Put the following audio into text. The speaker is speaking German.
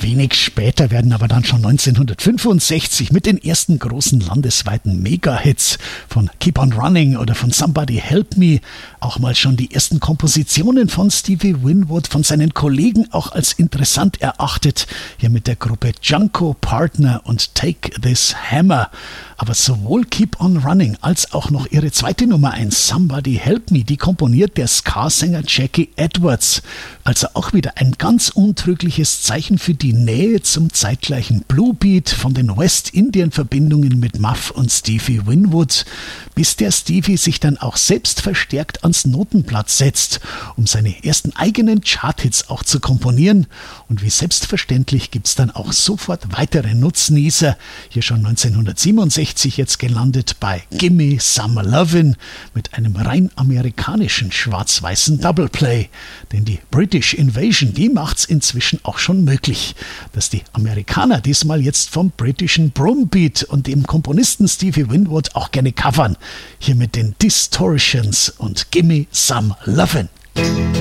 Wenig später werden aber dann schon 1965 mit den ersten großen landesweiten Mega-Hits von Keep on Running oder von Somebody Help Me auch mal schon die ersten Kompositionen von Stevie Winwood von seinen Kollegen auch als interessant erachtet. Hier mit der Gruppe Junko Partner und Take This Hammer. Aber sowohl Keep on Running als auch noch ihre zweite Nummer 1, Somebody Help Me, die komponiert der Ska-Sänger Jackie Edwards. Also auch wieder ein ganz untrügliches Zeichen für die Nähe zum zeitgleichen Bluebeat von den West-Indien-Verbindungen mit Muff und Stevie Winwood, bis der Stevie sich dann auch selbst verstärkt ans Notenblatt setzt, um seine ersten eigenen Charthits auch zu komponieren. Und wie selbstverständlich gibt's dann auch sofort weitere Nutznießer. Hier schon 1967 jetzt gelandet bei Gimme Some Lovin' mit einem rein amerikanischen schwarz-weißen Doubleplay. Denn die British Invasion, die macht's inzwischen auch schon möglich, dass die Amerikaner diesmal jetzt vom britischen Brumbeat und dem Komponisten Stevie Winwood auch gerne covern. Hier mit den Distortions und Gimme Some Lovin'.